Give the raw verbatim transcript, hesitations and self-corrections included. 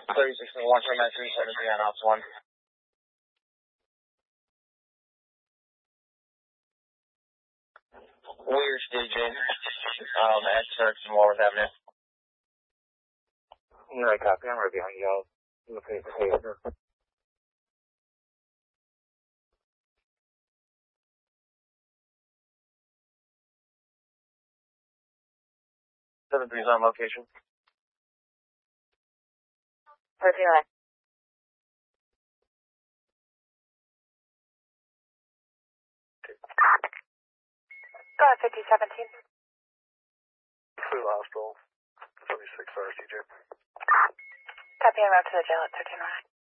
thirty-six and one, three nine three seven three on ops one. Weird staging, um, at Turks and Walworth Avenue. Alright, copy. I'm right behind y'all. Looking for Taser. seven three's on location. thirteen nine. Go ahead, fifty seventeen. Free Hostel. seventy-six R C J. Copy, I'm out to the jail at thirteen nine.